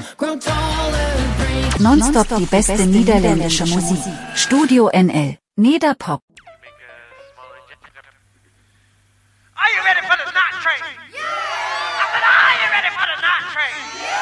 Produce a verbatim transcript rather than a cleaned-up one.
Nonstop die beste niederländische Musik. Studio N L. Nederpop. Are you ready for the night train? Yeah! I said, are you ready for the night train?